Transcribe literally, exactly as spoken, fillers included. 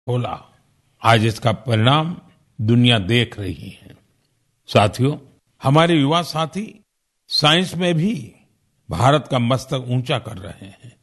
खोला। आज इसका परिणाम दुनिया देख रही है। साथियों, हमारे युवा साथी साइंस में भी भारत का मस्तक ऊंचा कर रहे हैं।